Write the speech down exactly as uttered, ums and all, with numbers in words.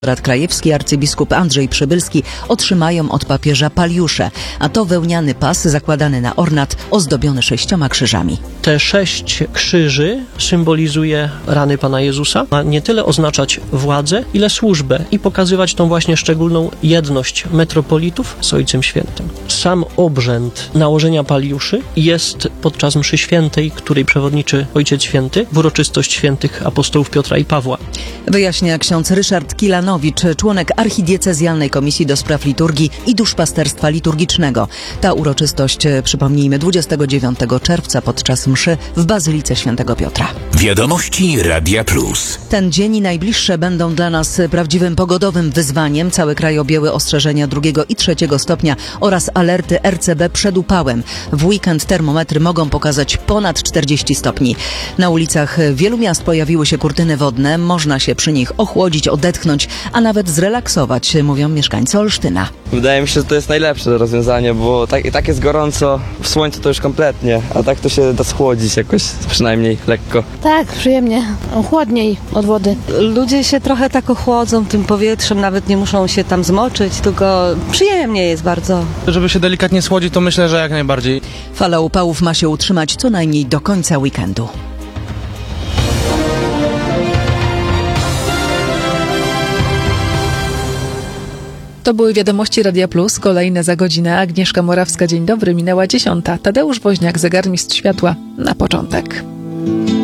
Rad Krajewski, arcybiskup Andrzej Przybylski otrzymają od papieża paliusze, a to wełniany pas zakładany na ornat ozdobiony sześcioma krzyżami. Te sześć krzyży symbolizuje rany Pana Jezusa. Ma nie tyle oznaczać władzę, ile służbę i pokazywać tą właśnie szczególną jedność metropolitów z Ojcem Świętym. Sam obrzęd nałożenia paliuszy jest podczas mszy świętej, której przewodniczy Ojciec Święty, w uroczystość świętych apostołów Piotra i Pawła. Wyjaśnia ksiądz Ryszard Kilanowicz, członek archidiecezjalnej Komisji do Spraw Liturgii i Duszpasterstwa Liturgicznego. Ta uroczystość, przypomnijmy, dwudziestego dziewiątego czerwca podczas mszy w Bazylice Świętego Piotra. Wiadomości Radia Plus. Ten dzień i najbliższe będą dla nas prawdziwym pogodowym wyzwaniem. Cały kraj objęły ostrzeżenia drugiego i trzeciego stopnia oraz alerty R C B przed upałem. W weekend termometry mogą pokazać ponad czterdzieści stopni. Na ulicach wielu miast pojawiły się kurtyny wodne. Można się przy nich ochłodzić, odetchnąć, a nawet zrelaksować, mówią mieszkańcy Olsztyna. Wydaje mi się, że to jest najlepsze rozwiązanie, bo tak, i tak jest gorąco, w słońcu to już kompletnie, a tak to się da schłodzić jakoś, przynajmniej lekko. Tak, przyjemnie, chłodniej od wody. Ludzie się trochę tak ochłodzą tym powietrzem, nawet nie muszą się tam zmoczyć, tylko przyjemnie jest bardzo. Żeby się delikatnie schłodzić, to myślę, że jak najbardziej. Fala upałów ma się utrzymać co najmniej do końca weekendu. To były wiadomości Radia Plus. Kolejne za godzinę. Agnieszka Morawska, dzień dobry. Minęła dziesiąta. Tadeusz Woźniak, zegarmistrz światła. Na początek.